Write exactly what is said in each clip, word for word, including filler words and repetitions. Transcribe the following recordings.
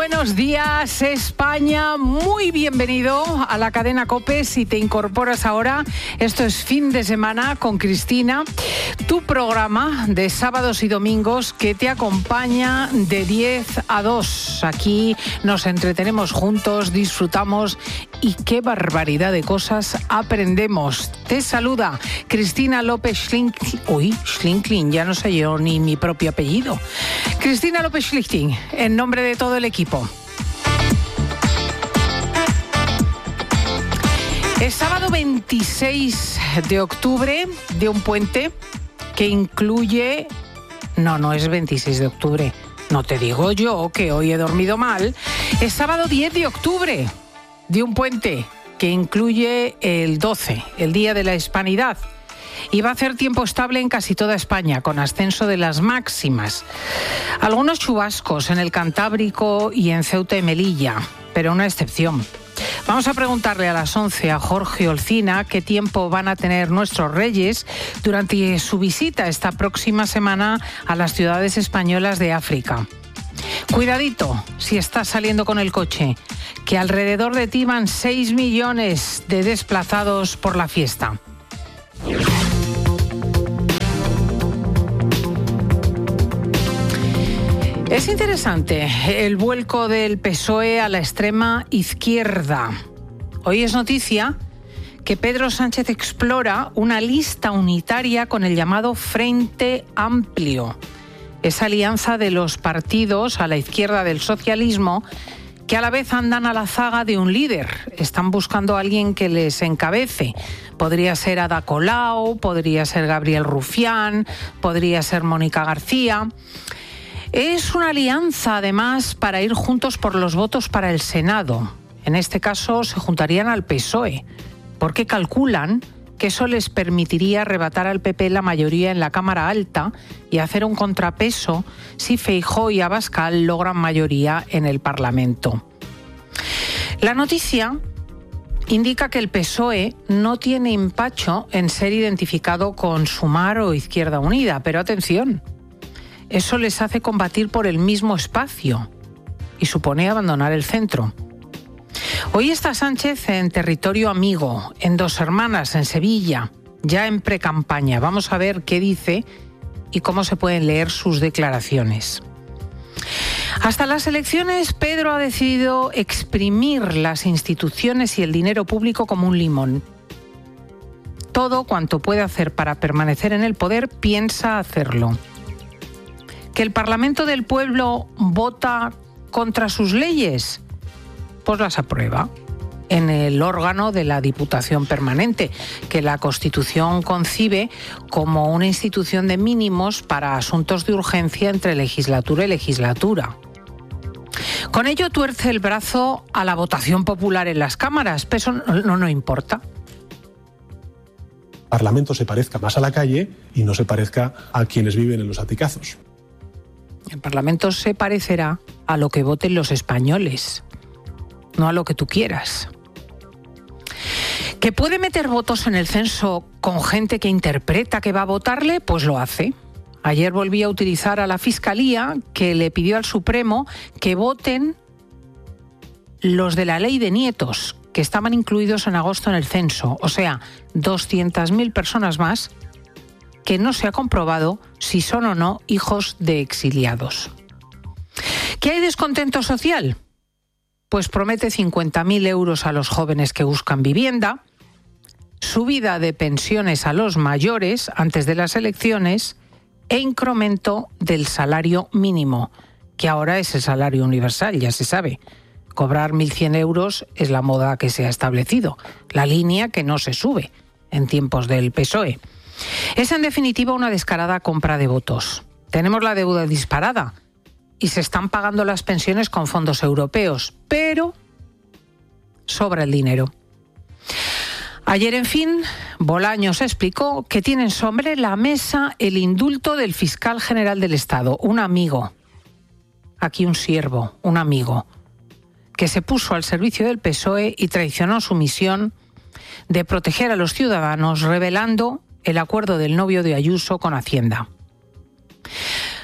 buenos días, España. Muy bienvenido a la cadena COPE. Si te incorporas ahora, esto es Fin de Semana con Cristina, tu programa de sábados y domingos que te acompaña de diez a dos. Aquí nos entretenemos juntos, disfrutamos y qué barbaridad de cosas aprendemos. Te saluda Cristina López Schlichting. Uy, Schlichting, ya no sé yo ni mi propio apellido. Cristina López Schlichting, en nombre de todo el equipo. Es sábado veintiséis de octubre de un puente que incluye... No, no es veintiséis de octubre. No te digo yo que hoy he dormido mal. Es sábado diez de octubre de un puente que incluye el doce, el Día de la Hispanidad. Y va a hacer tiempo estable en casi toda España, con ascenso de las máximas. Algunos chubascos en el Cantábrico y en Ceuta y Melilla, pero una excepción. Vamos a preguntarle a las once a Jorge Olcina qué tiempo van a tener nuestros reyes durante su visita esta próxima semana a las ciudades españolas de África. Cuidadito si estás saliendo con el coche, que alrededor de ti van seis millones de desplazados por la fiesta. Es interesante el vuelco del P S O E a la extrema izquierda. Hoy es noticia que Pedro Sánchez explora una lista unitaria con el llamado Frente Amplio, esa alianza de los partidos a la izquierda del socialismo que a la vez andan a la zaga de un líder. Están buscando a alguien que les encabece. Podría ser Ada Colau, podría ser Gabriel Rufián, podría ser Mónica García. Es una alianza, además, para ir juntos por los votos para el Senado. En este caso, se juntarían al P S O E, porque calculan que eso les permitiría arrebatar al P P la mayoría en la Cámara Alta y hacer un contrapeso si Feijóo y Abascal logran mayoría en el Parlamento. La noticia indica que el P S O E no tiene empacho en ser identificado con Sumar o Izquierda Unida, pero atención, eso les hace combatir por el mismo espacio y supone abandonar el centro. Hoy está Sánchez en territorio amigo, en Dos Hermanas, en Sevilla, ya en precampaña. Vamos a ver qué dice y cómo se pueden leer sus declaraciones. Hasta las elecciones, Pedro ha decidido exprimir las instituciones y el dinero público como un limón. Todo cuanto puede hacer para permanecer en el poder, piensa hacerlo. ¿Que el Parlamento del Pueblo vota contra sus leyes? Pues las aprueba en el órgano de la Diputación Permanente, que la Constitución concibe como una institución de mínimos para asuntos de urgencia entre legislatura y legislatura. Con ello tuerce el brazo a la votación popular en las cámaras, pero eso no, no, no importa. El Parlamento se parezca más a la calle y no se parezca a quienes viven en los aticazos. El Parlamento se parecerá a lo que voten los españoles, no a lo que tú quieras. ¿Que puede meter votos en el censo con gente que interpreta que va a votarle? Pues lo hace. Ayer volví a utilizar a la Fiscalía, que le pidió al Supremo que voten los de la ley de nietos, que estaban incluidos en agosto en el censo, o sea, doscientas mil personas más, que no se ha comprobado si son o no hijos de exiliados. ¿Que hay descontento social? Pues promete cincuenta mil euros a los jóvenes que buscan vivienda, subida de pensiones a los mayores antes de las elecciones e incremento del salario mínimo, que ahora es el salario universal, ya se sabe. Cobrar mil cien euros es la moda que se ha establecido, la línea que no se sube en tiempos del P S O E. Es en definitiva una descarada compra de votos. Tenemos la deuda disparada y se están pagando las pensiones con fondos europeos, pero sobra el dinero. Ayer, en fin, Bolaños explicó que tienen sobre la mesa el indulto del fiscal general del Estado, un amigo, aquí un siervo, un amigo, que se puso al servicio del P S O E y traicionó su misión de proteger a los ciudadanos, revelando el acuerdo del novio de Ayuso con Hacienda.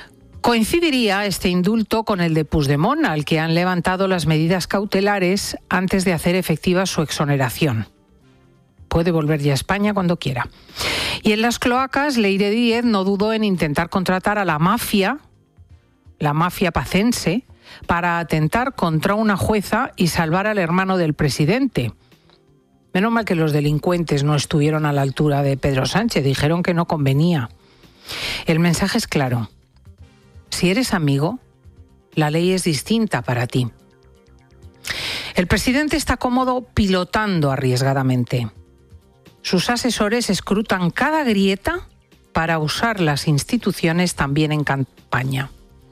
Coincidiría este indulto con el de Puigdemont, al que han levantado las medidas cautelares antes de hacer efectiva su exoneración. Puede volver ya a España cuando quiera. Y en las cloacas, Leire Díez no dudó en intentar contratar a la mafia, la mafia pacense, para atentar contra una jueza y salvar al hermano del presidente. Menos mal que los delincuentes no estuvieron a la altura de Pedro Sánchez, dijeron que no convenía. El mensaje es claro. Si eres amigo, la ley es distinta para ti. El presidente está cómodo pilotando arriesgadamente. Sus asesores escrutan cada grieta para usar las instituciones también en campaña.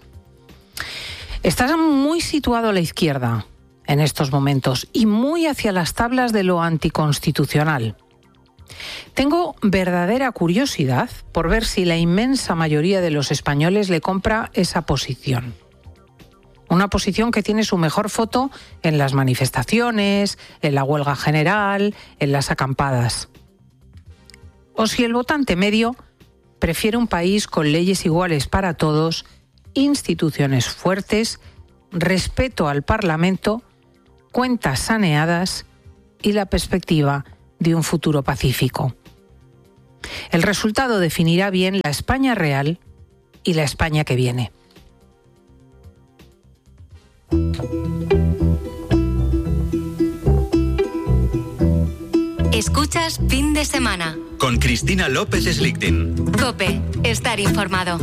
Está muy situado a la izquierda en estos momentos y muy hacia las tablas de lo anticonstitucional. Tengo verdadera curiosidad por ver si la inmensa mayoría de los españoles le compra esa posición. Una posición que tiene su mejor foto en las manifestaciones, en la huelga general, en las acampadas. O si el votante medio prefiere un país con leyes iguales para todos, instituciones fuertes, respeto al Parlamento, cuentas saneadas y la perspectiva de un futuro pacífico. El resultado definirá bien la España real y la España que viene. Escuchas Fin de Semana con Cristina López Slichting. COPE, estar informado.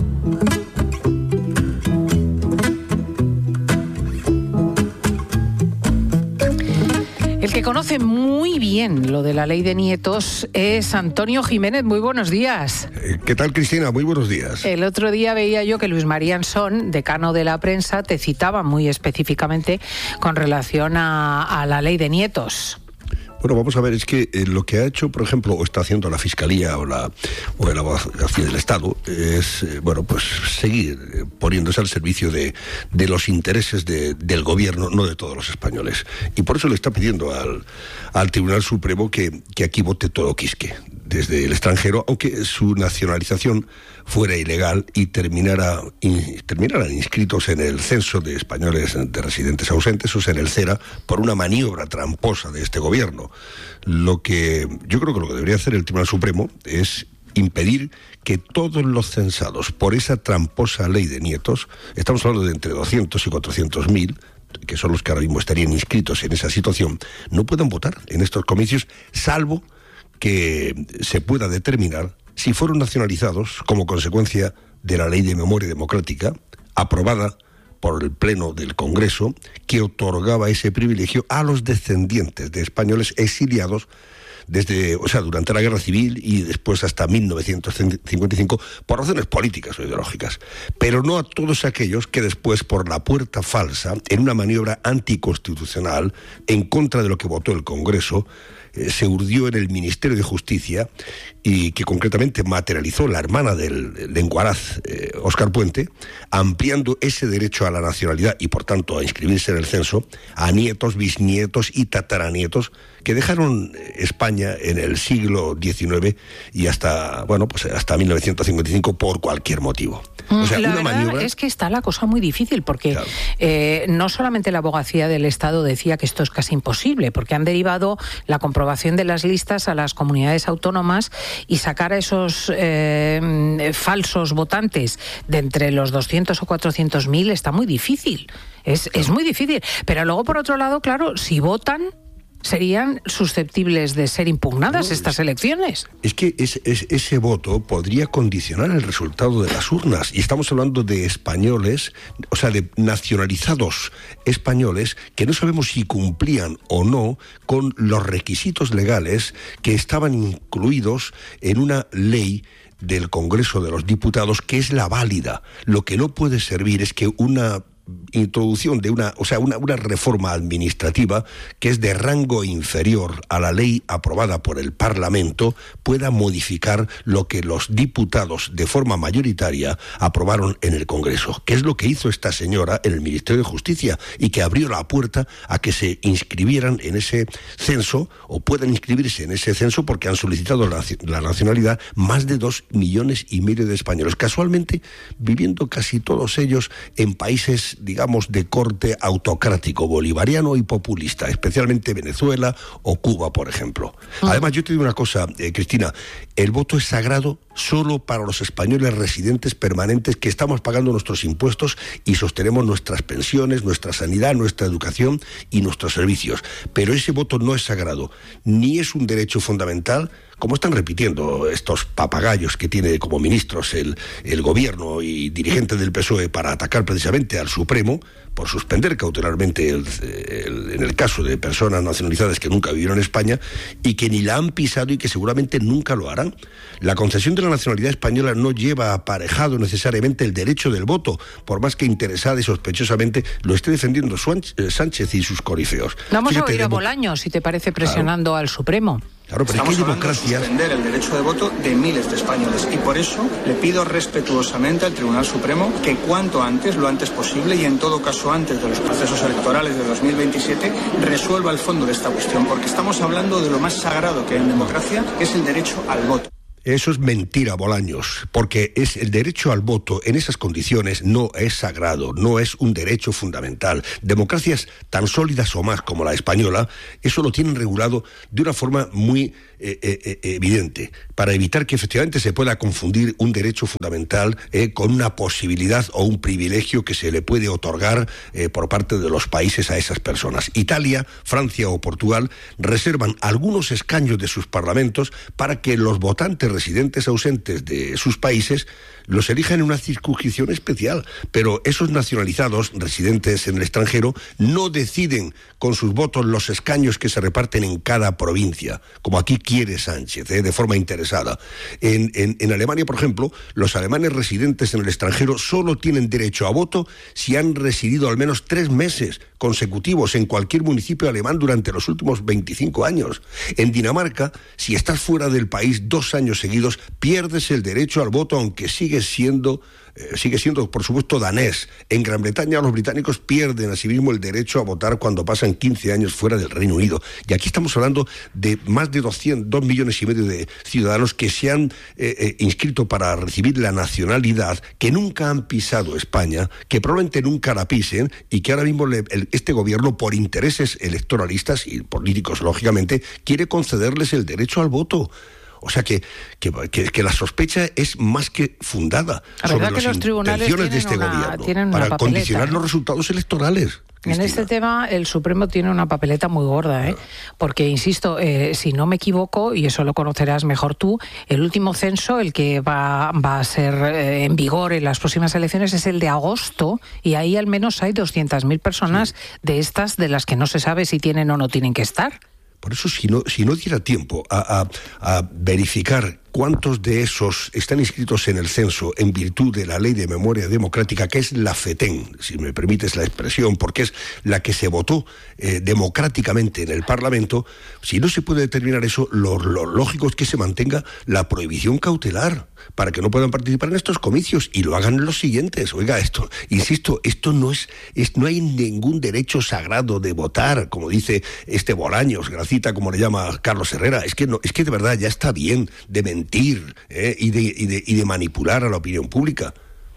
El que conoce muy bien lo de la ley de nietos es Antonio Jiménez. Muy buenos días. ¿Qué tal, Cristina? Muy buenos días. El otro día veía yo que Luis María Ansón, decano de la prensa, te citaba muy específicamente con relación a, a la ley de nietos. Bueno, vamos a ver, es que eh, lo que ha hecho, por ejemplo, o está haciendo la Fiscalía o la o la Abogacía del Estado es, eh, bueno, pues seguir eh, poniéndose al servicio de, de los intereses de, del gobierno, no de todos los españoles. Y por eso le está pidiendo al, al Tribunal Supremo que, que aquí vote todo quisque, desde el extranjero, aunque su nacionalización fuera ilegal y terminara, y terminaran inscritos en el censo de españoles de residentes ausentes, o sea, en el CERA, por una maniobra tramposa de este gobierno. Lo que yo creo que lo que debería hacer el Tribunal Supremo es impedir que todos los censados por esa tramposa ley de nietos, estamos hablando de entre doscientos y cuatrocientos mil, que son los que ahora mismo estarían inscritos en esa situación, no puedan votar en estos comicios, salvo que se pueda determinar si fueron nacionalizados como consecuencia de la Ley de Memoria Democrática, aprobada por el Pleno del Congreso, que otorgaba ese privilegio a los descendientes de españoles exiliados desde, o sea, durante la Guerra Civil y después hasta mil novecientos cincuenta y cinco, por razones políticas o ideológicas, pero no a todos aquellos que después, por la puerta falsa, en una maniobra anticonstitucional, en contra de lo que votó el Congreso, eh, se urdió en el Ministerio de Justicia y que concretamente materializó la hermana del lenguaraz, eh, Óscar Puente, ampliando ese derecho a la nacionalidad y, por tanto, a inscribirse en el censo a nietos, bisnietos y tataranietos que dejaron España en el siglo diecinueve y hasta, bueno, pues hasta mil novecientos cincuenta y cinco por cualquier motivo. O sea, la una verdad maniobra... es que está la cosa muy difícil porque claro. eh, no solamente la Abogacía del Estado decía que esto es casi imposible, porque han derivado la comprobación de las listas a las comunidades autónomas y sacar a esos eh, falsos votantes de entre los doscientos o cuatrocientos mil está muy difícil. Es, claro. es muy difícil. Pero luego, por otro lado, claro, si votan, serían susceptibles de ser impugnadas no, estas elecciones. Es que es, es, ese voto podría condicionar el resultado de las urnas. Y estamos hablando de españoles, o sea, de nacionalizados españoles que no sabemos si cumplían o no con los requisitos legales que estaban incluidos en una ley del Congreso de los Diputados, que es la válida. Lo que no puede servir es que una introducción de una, o sea, una, una reforma administrativa que es de rango inferior a la ley aprobada por el Parlamento pueda modificar lo que los diputados de forma mayoritaria aprobaron en el Congreso, que es lo que hizo esta señora en el Ministerio de Justicia y que abrió la puerta a que se inscribieran en ese censo o puedan inscribirse en ese censo porque han solicitado la, la nacionalidad más de dos millones y medio de españoles, casualmente viviendo casi todos ellos en países, digamos, de corte autocrático, bolivariano y populista, especialmente Venezuela o Cuba, por ejemplo. Mm. Además, yo te digo una cosa, eh, Cristina, el voto es sagrado solo para los españoles residentes permanentes que estamos pagando nuestros impuestos y sostenemos nuestras pensiones, nuestra sanidad, nuestra educación y nuestros servicios. Pero ese voto no es sagrado, ni es un derecho fundamental, como están repitiendo estos papagayos que tiene como ministros el, el gobierno y dirigentes del P S O E para atacar precisamente al Supremo por suspender cautelarmente el, el, en el caso de personas nacionalizadas que nunca vivieron en España y que ni la han pisado y que seguramente nunca lo harán. La concesión de la nacionalidad española no lleva aparejado necesariamente el derecho del voto, por más que interesada y sospechosamente lo esté defendiendo Sánchez y sus corifeos. Vamos Fíjate, a oír a demo... Bolaños, si te parece, presionando claro. al Supremo. Claro, pero Estamos ¿qué hablando democracia? de suspender el derecho de voto de miles de españoles y por eso le pido respetuosamente al Tribunal Supremo que cuanto antes, lo antes posible y en todo caso antes de los procesos electorales de dos mil veintisiete, resuelva el fondo de esta cuestión, porque estamos hablando de lo más sagrado que hay en democracia, que es el derecho al voto. Eso es mentira, Bolaños, porque es el derecho al voto en esas condiciones no es sagrado, no es un derecho fundamental. Democracias tan sólidas o más como la española, eso lo tienen regulado de una forma muy eh, eh, evidente, para evitar que efectivamente se pueda confundir un derecho fundamental eh, con una posibilidad o un privilegio que se le puede otorgar eh, por parte de los países a esas personas. Italia, Francia o Portugal reservan algunos escaños de sus parlamentos para que los votantes residentes ausentes de sus países los elijan en una circunscripción especial, pero esos nacionalizados residentes en el extranjero no deciden con sus votos los escaños que se reparten en cada provincia, como aquí quiere Sánchez, ¿eh? de forma interesada. En, en, en Alemania, por ejemplo, los alemanes residentes en el extranjero solo tienen derecho a voto si han residido al menos tres meses consecutivos en cualquier municipio alemán durante los últimos veinticinco años. En Dinamarca, si estás fuera del país dos años seguidos, pierdes el derecho al voto, aunque sigue siendo, eh, sigue siendo, por supuesto, danés. En Gran Bretaña, los británicos pierden asimismo el derecho a votar cuando pasan quince años fuera del Reino Unido. Y aquí estamos hablando de más de doscientos, dos millones y medio de ciudadanos que se han eh, eh, inscrito para recibir la nacionalidad, que nunca han pisado España, que probablemente nunca la pisen y que ahora mismo le, el, este gobierno, por intereses electoralistas y políticos, lógicamente, quiere concederles el derecho al voto. O sea que, que, que, que la sospecha es más que fundada sobre las intenciones de este una, gobierno para condicionar los resultados electorales. Cristina. En este tema el Supremo tiene una papeleta muy gorda, ¿eh? Porque, insisto, eh, si no me equivoco, y eso lo conocerás mejor tú, el último censo, el que va, va a ser eh, en vigor en las próximas elecciones, es el de agosto, y ahí al menos hay doscientas mil personas sí. de estas de las que no se sabe si tienen o no tienen que estar. Por eso, si no, si no diera tiempo a, a, a verificar cuántos de esos están inscritos en el censo en virtud de la Ley de Memoria Democrática, que es la FETEN, si me permites la expresión, porque es la que se votó eh, democráticamente en el Parlamento, si no se puede determinar eso, lo, lo lógico es que se mantenga la prohibición cautelar para que no puedan participar en estos comicios y lo hagan los siguientes. Oiga, esto, insisto, esto no es, es no hay ningún derecho sagrado de votar, como dice este Bolaños, Gracita, como le llama Carlos Herrera. Es que no, es que de verdad ya está bien de mentir ¿eh? y, de, y, de, y de manipular a la opinión pública.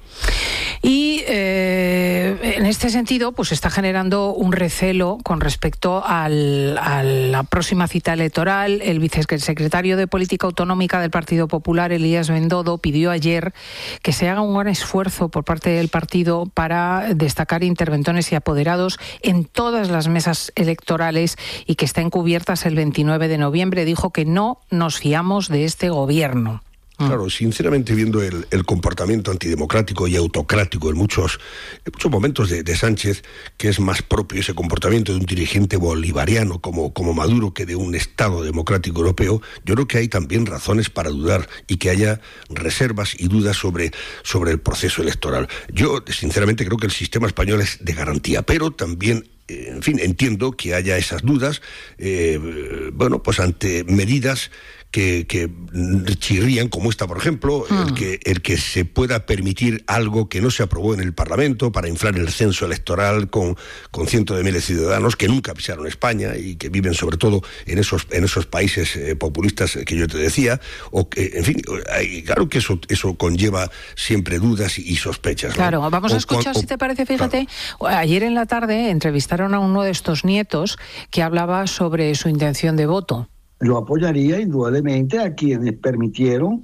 Y eh, en este sentido, pues está generando un recelo con respecto al, a la próxima cita electoral. El vicesecretario de Política Autonómica del Partido Popular, Elías Bendodo, pidió ayer que se haga un gran esfuerzo por parte del partido para destacar interventores y apoderados en todas las mesas electorales y que estén cubiertas el veintinueve de noviembre. Dijo que no nos fiamos de este gobierno. Claro, sinceramente, viendo el, el comportamiento antidemocrático y autocrático en muchos, en muchos momentos de, de Sánchez, que es más propio ese comportamiento de un dirigente bolivariano como, como Maduro que de un Estado democrático europeo, yo creo que hay también razones para dudar y que haya reservas y dudas sobre, sobre el proceso electoral. Yo, sinceramente, creo que el sistema español es de garantía, pero también, en fin, entiendo que haya esas dudas, eh, bueno, pues ante medidas que, que chirrían, como esta, por ejemplo, mm. el, que, el que se pueda permitir algo que no se aprobó en el Parlamento para inflar el censo electoral con, con cientos de miles de ciudadanos que nunca pisaron España y que viven sobre todo en esos, en esos países eh, populistas que yo te decía, o que, en fin, hay, claro que eso, eso conlleva siempre dudas y, y sospechas, ¿no? Claro, vamos a o, escuchar, o, si te parece, fíjate, claro. Ayer en la tarde entrevistaron a uno de estos nietos que hablaba sobre su intención de voto. Yo apoyaría indudablemente a quienes permitieron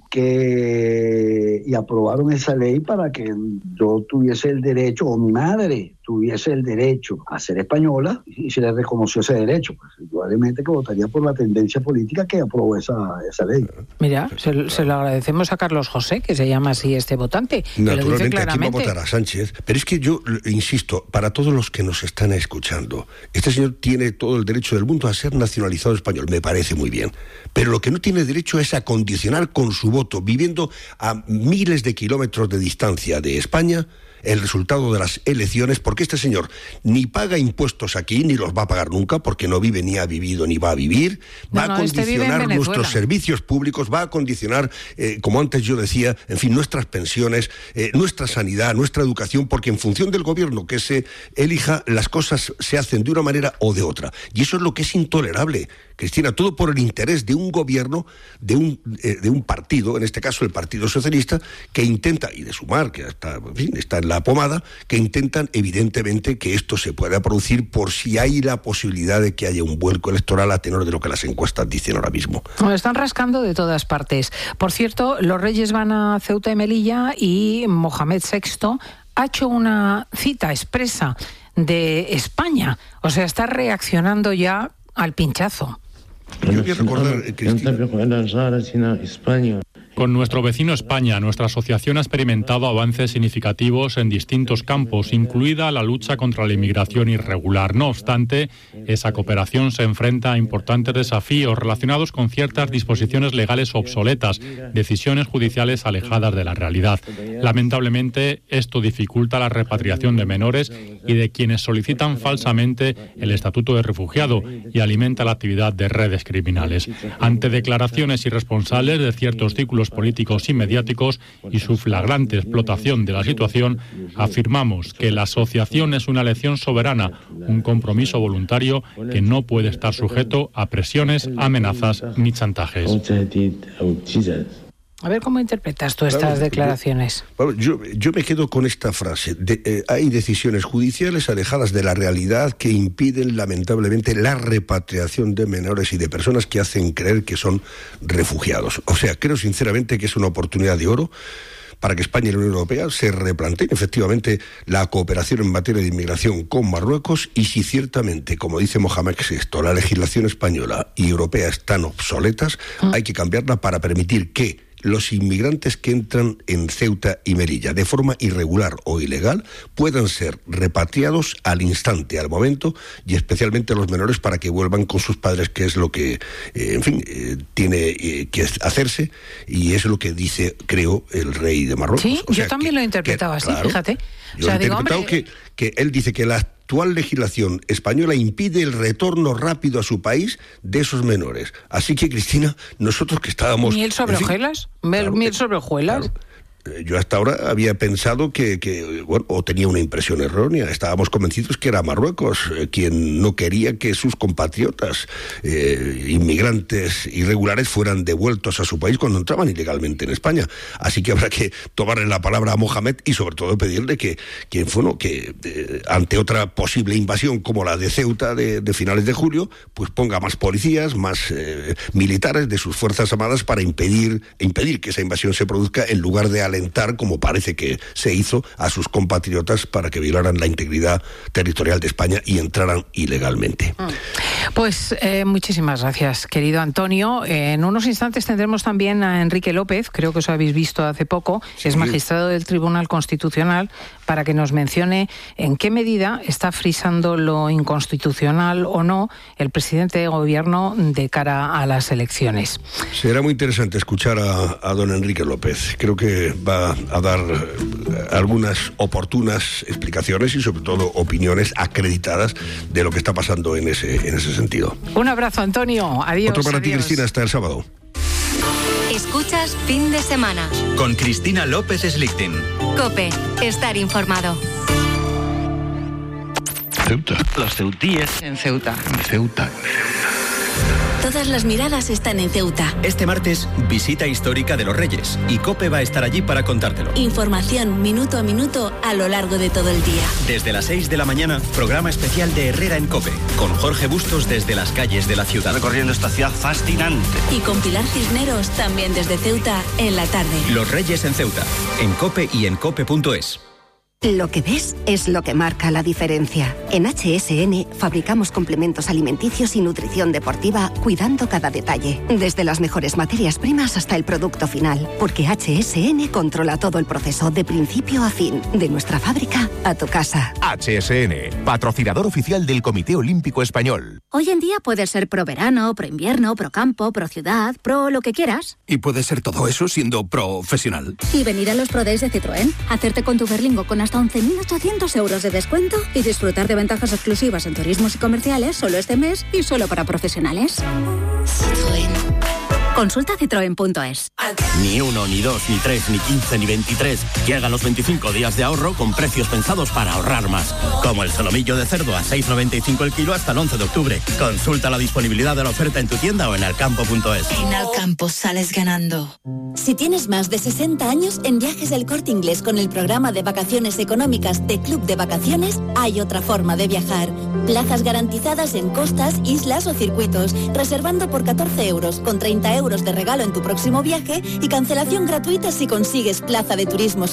que y aprobaron esa ley para que yo tuviese el derecho, o mi madre tuviese el derecho a ser española y se le reconoció ese derecho. Pues indudablemente que votaría por la tendencia política que aprobó esa, esa ley. Mira, se, se lo agradecemos a Carlos José, que se llama así este votante. Naturalmente aquí va a votar a Sánchez, pero es que yo insisto, para todos los que nos están escuchando, este señor tiene todo el derecho del mundo a ser nacionalizado español, me parece muy bien, pero lo que no tiene derecho es a condicionar con su voto, viviendo a miles de kilómetros de distancia de España, el resultado de las elecciones, porque este señor ni paga impuestos aquí, ni los va a pagar nunca, porque no vive, ni ha vivido, ni va a vivir, va no, no, a condicionar este nuestros servicios públicos, va a condicionar, eh, como antes yo decía, en fin, nuestras pensiones, eh, nuestra sanidad, nuestra educación, porque en función del gobierno que se elija, las cosas se hacen de una manera o de otra. Y eso es lo que es intolerable, Cristina, todo por el interés de un gobierno, de un, eh, de un partido, en este caso el Partido Socialista, que intenta, y de Sumar, que está, en fin, está en la pomada, que intentan evidentemente que esto se pueda producir por si hay la posibilidad de que haya un vuelco electoral a tenor de lo que las encuestas dicen ahora mismo. Bueno, están rascando de todas partes. Por cierto, los Reyes van a Ceuta y Melilla y Mohamed sexto ha hecho una cita expresa de España. O sea, está reaccionando ya al pinchazo. Yo quiero recordar, Cristina, Con nuestro vecino España, nuestra asociación ha experimentado avances significativos en distintos campos, incluida la lucha contra la inmigración irregular. No obstante, esa cooperación se enfrenta a importantes desafíos relacionados con ciertas disposiciones legales obsoletas, decisiones judiciales alejadas de la realidad. Lamentablemente, esto dificulta la repatriación de menores y de quienes solicitan falsamente el estatuto de refugiado y alimenta la actividad de redes criminales. Ante declaraciones irresponsables de ciertos círculos políticos y mediáticos y su flagrante explotación de la situación, afirmamos que la asociación es una elección soberana, un compromiso voluntario que no puede estar sujeto a presiones, amenazas ni chantajes. A ver, ¿cómo interpretas tú estas claro, declaraciones? Yo, yo, yo me quedo con esta frase. De, eh, hay decisiones judiciales alejadas de la realidad que impiden, lamentablemente, la repatriación de menores y de personas que hacen creer que son refugiados. O sea, creo sinceramente que es una oportunidad de oro para que España y la Unión Europea se replanteen efectivamente la cooperación en materia de inmigración con Marruecos y si ciertamente, como dice Mohamed sexto, la legislación española y europea están obsoletas, ¿Mm? hay que cambiarla para permitir que los inmigrantes que entran en Ceuta y Melilla de forma irregular o ilegal puedan ser repatriados al instante, al momento, y especialmente los menores para que vuelvan con sus padres, que es lo que, eh, en fin, eh, tiene eh, que hacerse, y es lo que dice, creo, el rey de Marruecos. Sí, o sea, yo también que, lo he interpretado que, así, claro, fíjate. Yo o sea, he interpretado digo, hombre... que, que él dice que la actual legislación española impide el retorno rápido a su país de esos menores. Así que, Cristina, nosotros que estábamos... ¿Miel sobre en fin, hojuelas? Claro, ¿Miel sobre hojuelas? Claro. Yo hasta ahora había pensado que, que, bueno, o tenía una impresión errónea, estábamos convencidos que era Marruecos eh, quien no quería que sus compatriotas eh, inmigrantes irregulares fueran devueltos a su país cuando entraban ilegalmente en España. Así que habrá que tomarle la palabra a Mohamed y sobre todo pedirle que, que, bueno, que eh, ante otra posible invasión como la de Ceuta de, de finales de julio, pues ponga más policías, más eh, militares de sus Fuerzas Armadas para impedir, impedir que esa invasión se produzca en lugar de alejar alentar, como parece que se hizo, a sus compatriotas para que violaran la integridad territorial de España y entraran ilegalmente. Pues eh, muchísimas gracias, querido Antonio. Eh, en unos instantes tendremos también a Enrique López, creo que os habéis visto hace poco, sí. Es magistrado del Tribunal Constitucional, para que nos mencione en qué medida está frisando lo inconstitucional o no el presidente de gobierno de cara a las elecciones. Será muy interesante escuchar a, a don Enrique López. Creo que va a dar algunas oportunas explicaciones y sobre todo opiniones acreditadas de lo que está pasando en ese, en ese sentido. Un abrazo, Antonio. Adiós. Otro para adiós. ti, Cristina, hasta el sábado. Escuchas Fin de Semana. Con Cristina López Slichting. COPE. Estar informado. Ceuta. Los ceutíes. En Ceuta. En Ceuta. Todas las miradas están en Ceuta. Este martes, visita histórica de los Reyes. Y COPE va a estar allí para contártelo. Información minuto a minuto a lo largo de todo el día. Desde las seis de la mañana, programa especial de Herrera en COPE. Con Jorge Bustos desde las calles de la ciudad. Recorriendo esta ciudad fascinante. Y con Pilar Cisneros también desde Ceuta en la tarde. Los Reyes en Ceuta. En COPE y en cope punto es. Lo que ves es lo que marca la diferencia. En H S N fabricamos complementos alimenticios y nutrición deportiva cuidando cada detalle, desde las mejores materias primas hasta el producto final, porque H S N controla todo el proceso de principio a fin, de nuestra fábrica a tu casa. H S N, patrocinador oficial del Comité Olímpico Español. Hoy en día puedes ser pro verano, pro invierno, pro campo, pro ciudad, pro lo que quieras. Y puedes ser todo eso siendo profesional. Y venir a los Pro Days de Citroën, hacerte con tu Berlingo con hasta once mil ochocientos euros de descuento y disfrutar de ventajas exclusivas en turismos y comerciales solo este mes y solo para profesionales. Citroën. Consulta citroen punto es. Ni uno, ni dos, ni tres, ni quince, ni veintitrés. Llegan los veinticinco días de ahorro con precios pensados para ahorrar más. Como el solomillo de cerdo a seis noventa y cinco el kilo hasta el once de octubre. Consulta la disponibilidad de la oferta en tu tienda o en alcampo punto es. En Alcampo sales ganando. Si tienes más de sesenta años, en Viajes del Corte Inglés con el programa de vacaciones económicas de Club de Vacaciones, hay otra forma de viajar. Plazas garantizadas en costas, islas o circuitos, reservando por catorce euros, con treinta euros de regalo en tu próximo viaje y cancelación gratuita si consigues plaza de turismo